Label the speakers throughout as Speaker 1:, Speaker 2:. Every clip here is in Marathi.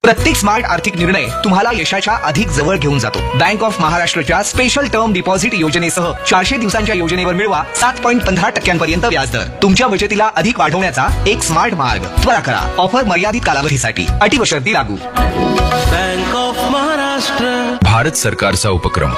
Speaker 1: प्रत्येक स्मार्ट आर्थिक निर्णय तुम्हाला यशाच्या अधिक जवळ घेऊन जातो। बँक ऑफ महाराष्ट्रच्या स्पेशल टर्म डिपॉझिट योजनेसह 400 दिवसांच्या योजनेवर मिळवा 7.15% व्याजदर। तुमच्या बचतीला अधिक वाढवण्याचा एक स्मार्ट मार्ग। त्वरा करा, ऑफर मर्यादित कालावधीसाठी, अटी व शर्ती लागू।
Speaker 2: बँक ऑफ महाराष्ट्र,
Speaker 3: भारत सरकारचा उपक्रम।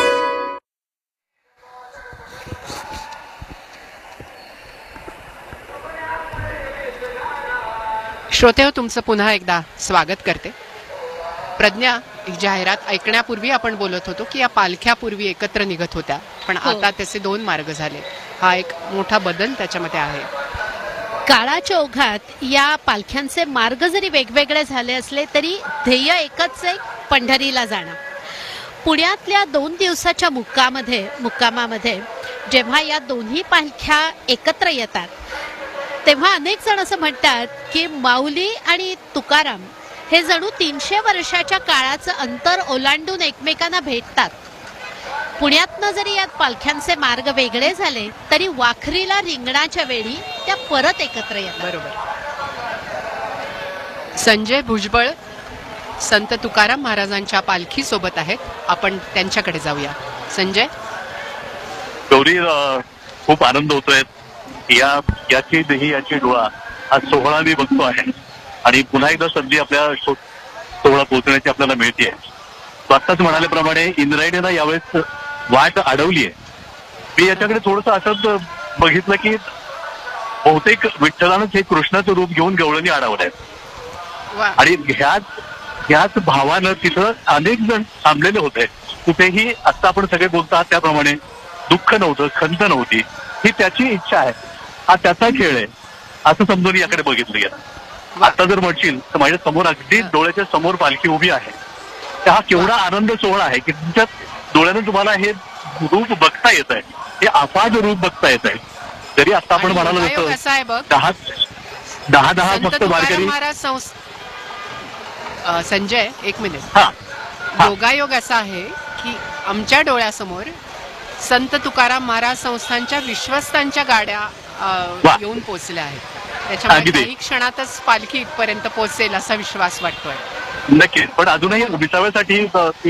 Speaker 4: श्रोतेहो, तुमचं पुन्हा एकदा स्वागत करते। प्रज्ञा, एक जाहिरात ऐकण्यापूर्वी आपण बोलत होतो की या पालख्या पूर्वी एकत्र निघत होत्या, पण आता त्याचे 2 मार्ग झाले। हा एक मोठा बदल त्याच्यामध्ये आहे।
Speaker 5: काळाच्या ओघात या पालख्यांचे मार्ग जरी वेगवेगळे झाले असले तरी ध्येय एकच आहे, पंढरीला जाणं। पुण्यातल्या 2 दिवसाच्या मुक्कामामध्ये जेव्हा या दोन्ही पालख्या एकत्र येतात तेव्हा अनेक जण असं म्हणतात की माऊली आणि तुकाराम हे जणू 300 वर्षाच्या काळाचं अंतर ओलांडून एकमेकांना भेटतात। पुण्यातनं जरी यात पालख्यांचे मार्ग वेगळे झाले तरी वाखरीला रिंगणाच्या वेळी त्या परत एकत्र येतात।
Speaker 4: बरोबर। संजय भुजबळ संत तुकाराम महाराजांच्या पालखी सोबत आहेत, आपण त्यांच्याकडे जाऊया। संजय,
Speaker 6: गौरी, खूप आनंद होतोय। याची डोळा हा सोहळा मी बघतो आहे आणि पुन्हा एकदा संधी आपल्या सोहळा पोहोचण्याची आपल्याला मिळते। आत्ताच म्हणाल्याप्रमाणे इंद्रायणीनं यावेळेस वाट अडवली आहे। मी याच्याकडे थोडंसं असं बघितलं की बहुतेक विठ्ठलानंच हे कृष्णाचं रूप घेऊन गवळणी अडवलंय आणि ह्याच भावानं तिथं अनेक जण थांबलेले होते। कुठेही आता आपण सगळे बोलतात त्याप्रमाणे दुःख नव्हतं, खंत नव्हती, ही त्याची इच्छा आहे, हा त्याचा खेळ आहे असं समजून याकडे बघितलं गेलं। आता जर म्हणशील तर माझ्या समोर अगदी डोळ्याच्या समोर पालखी उभी आहे, तर हा केवढा आनंद सोहळा आहे की तुमच्या डोळ्यानं तुम्हाला हे रूप बघता येत आहे, हे अफाट रूप बघता येत आहे। जरी आता आपण म्हणालो जसं 10 फक्त वारकरी।
Speaker 4: संजय, एक मिनिट। योगायोग असा आहे की आमच्या डोळ्यासमोर संत तुकाराम महाराज संस्थांच्या विश्वस्तांच्या गाड्या येऊन पोहोचल्या आहेत। त्याच्यामुळे काही क्षणातच पालखी इथपर्यंत पोहोचेल असा विश्वास वाटतोय।
Speaker 6: नक्कीच, पण अजूनही विसाव्यासाठी